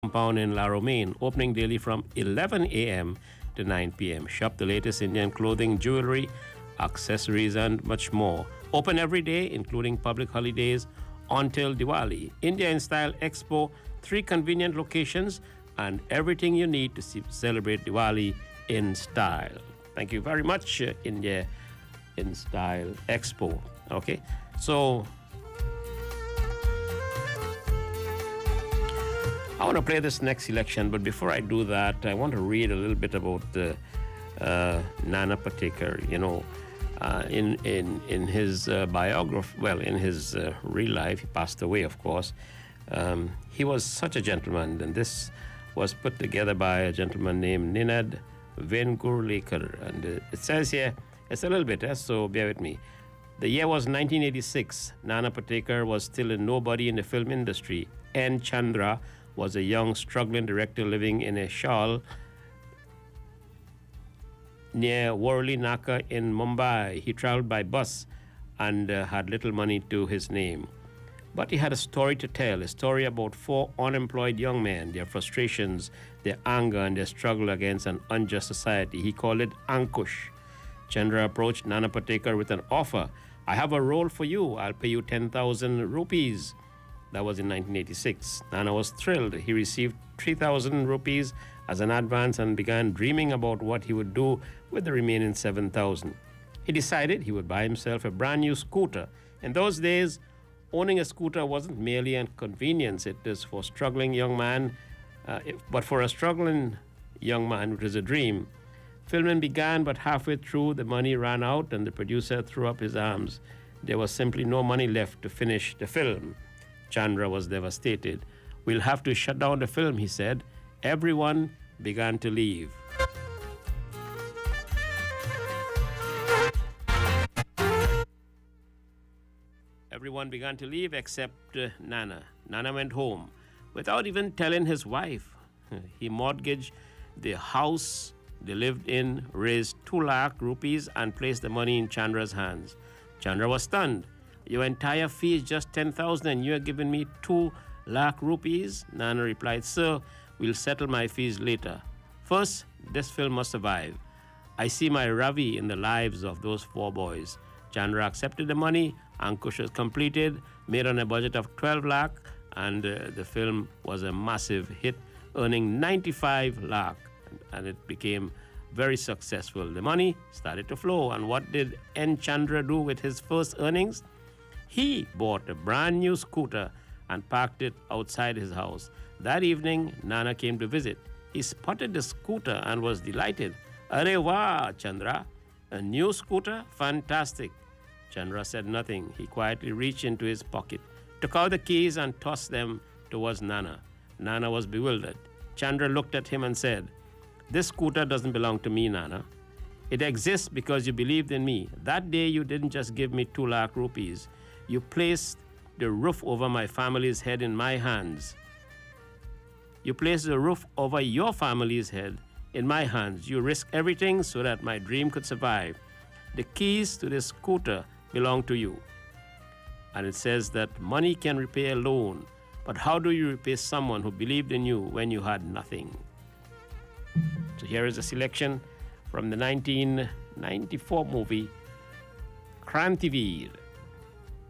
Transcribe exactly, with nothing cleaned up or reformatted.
compound in La Romaine, opening daily from eleven a m to nine p m. Shop the latest Indian clothing, jewelry, accessories, and much more. Open every day, including public holidays, until Diwali. India in Style Expo, three convenient locations, and everything you need to see, celebrate Diwali in style. Thank you very much, uh, India in Style Expo. Okay, so I want to play this next selection, but before I do that, I want to read a little bit about uh, uh, Nana Patekar. You know, uh, in in in his uh, biography, well, in his uh, real life, he passed away, of course. Um, he was such a gentleman, and this was put together by a gentleman named Ninad Vengurlekar, and uh, it says here, it's a little bit, eh, so bear with me. The year was nineteen eighty-six. Nana Patekar was still a nobody in the film industry. N. Chandra was a young, struggling director living in a shawl near Worli Naka in Mumbai. He traveled by bus and uh, had little money to his name. But he had a story to tell, a story about four unemployed young men, their frustrations, their anger, and their struggle against an unjust society. He called it Ankush. Chandra approached Nana Patekar with an offer. I have a role for you. I'll pay you ten thousand rupees. That was in nineteen eighty-six. Nana was thrilled. He received three thousand rupees as an advance and began dreaming about what he would do with the remaining seven thousand. He decided he would buy himself a brand new scooter. In those days, owning a scooter wasn't merely a convenience. It is for a struggling young man, uh, if, but for a struggling young man, it was a dream. Filming began, but halfway through, the money ran out and the producer threw up his arms. There was simply no money left to finish the film. Chandra was devastated. We'll have to shut down the film, he said. Everyone began to leave. Everyone began to leave except uh, Nana. Nana went home without even telling his wife. He mortgaged the house they lived in, raised two lakh rupees, and placed the money in Chandra's hands. Chandra was stunned. Your entire fee is just ten thousand and you are giving me two lakh rupees? Nana replied, Sir, we'll settle my fees later. First, this film must survive. I see my Ravi in the lives of those four boys. Chandra accepted the money. Ankush was completed, made on a budget of twelve lakh, and uh, the film was a massive hit, earning ninety-five lakh, and it became very successful. The money started to flow, and what did N. Chandra do with his first earnings? He bought a brand new scooter and parked it outside his house. That evening, Nana came to visit. He spotted the scooter and was delighted. Arey wah, Chandra, a new scooter? Fantastic. Chandra said nothing. He quietly reached into his pocket, took out the keys and tossed them towards Nana. Nana was bewildered. Chandra looked at him and said, This scooter doesn't belong to me, Nana. It exists because you believed in me. That day you didn't just give me two lakh rupees. You placed the roof over my family's head in my hands. You placed the roof over your family's head in my hands. You risked everything so that my dream could survive. The keys to this scooter belong to you. And it says that money can repay a loan, but how do you repay someone who believed in you when you had nothing? So here is a selection from the nineteen ninety-four movie Krantiveer.